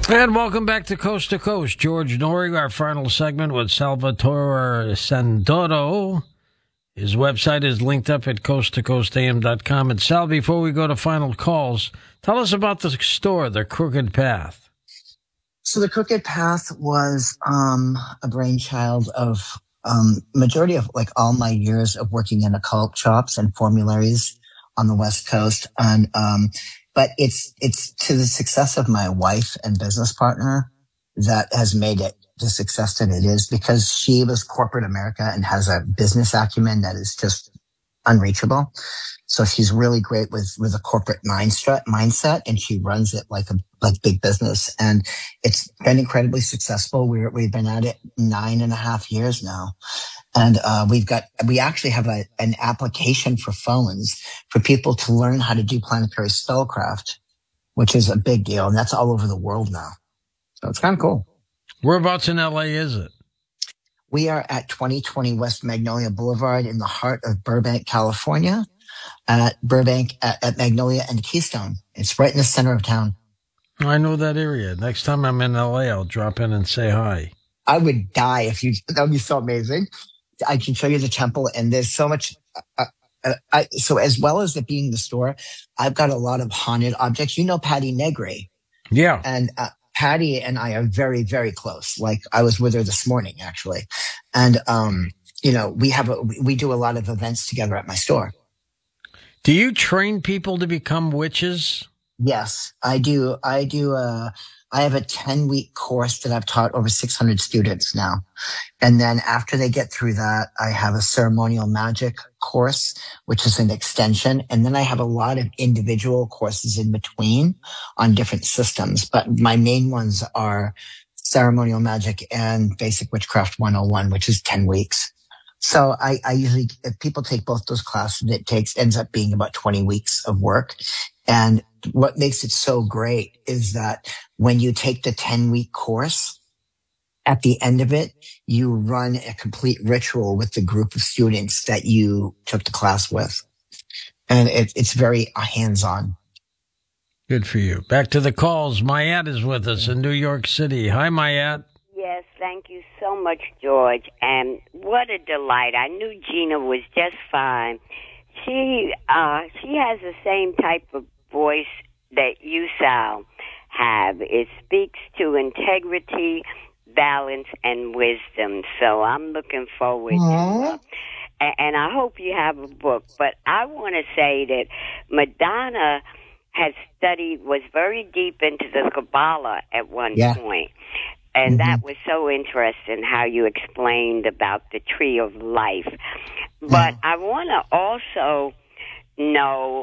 And welcome back to Coast. George Noory, our final segment with Salvatore Sandoro. His website is linked up at coasttocoastam.com. And Sal, before we go to final calls, tell us about the store, The Crooked Path. So The Crooked Path was a brainchild of majority of like all my years of working in occult shops and formularies on the West Coast. And but it's to the success of my wife and business partner that has made it the success that it is, because she was corporate America and has a business acumen that is just unreachable. So she's really great with a corporate mindset, and she runs it like big business. And it's been incredibly successful. We've been at it 9.5 years now. And we actually have an application for phones for people to learn how to do planetary spellcraft, which is a big deal. And that's all over the world now. So it's kind of cool. Whereabouts in LA is it? We are at 2020 West Magnolia Boulevard in the heart of Burbank, California, at Magnolia and Keystone. It's right in the center of town. I know that area. Next time I'm in LA, I'll drop in and say hi. I would die that would be so amazing. I can show you the temple, and there's so much. So as well as it being the store, I've got a lot of haunted objects. You know Patty Negri. Yeah. And Patty and I are very, very close. Like I was with her this morning, actually. And, we do a lot of events together at my store. Do you train people to become witches? Yes, I do. I have a 10-week course that I've taught over 600 students now. And then after they get through that, I have a ceremonial magic course, which is an extension. And then I have a lot of individual courses in between on different systems. But my main ones are ceremonial magic and basic witchcraft 101, which is 10 weeks. So I usually, if people take both those classes, ends up being about 20 weeks of work. And what makes it so great is that when you take the 10-week course, at the end of it, you run a complete ritual with the group of students that you took the class with. And it's very hands-on. Good for you. Back to the calls. Mayat is with us in New York City. Hi, Mayat. Yes, thank you so much, George. And what a delight. I knew Gina was just fine. She has the same type of voice that you, Sal, have. It speaks to integrity, balance, and wisdom. So I'm looking forward to and I hope you have a book. But I want to say that Madonna was very deep into the Kabbalah at one point. And that was so interesting how you explained about the tree of life. But I want to also know,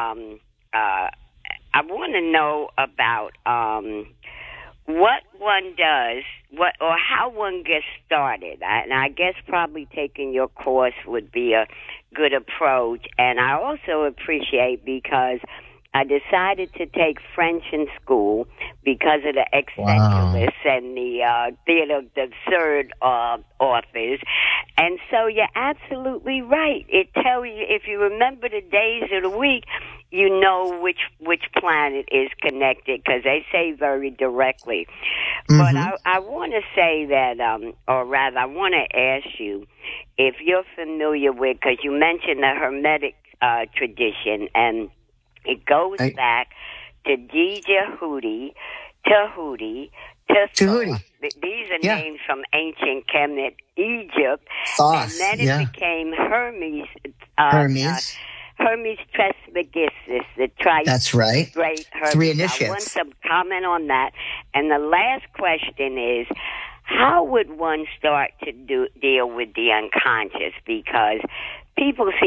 about what one does, or how one gets started. And I guess probably taking your course would be a good approach. And I also appreciate, because I decided to take French in school because of the existentialists and the theater of the absurd authors. And so you're absolutely right. It tells you, if you remember the days of the week, you know which planet is connected, because they say very directly. But I want to say that, or rather, I want to ask you if you're familiar with, because you mentioned the Hermetic tradition, and it goes back to Djehudi, Tahuti, Thoth. These are names from ancient Kemet, Egypt. Thoth, and then it became Hermes. Hermes Trismegistus, That's right. Great Hermes. 3 initiates. I want some comment on that. And the last question is, how would one start to deal with the unconscious? Because people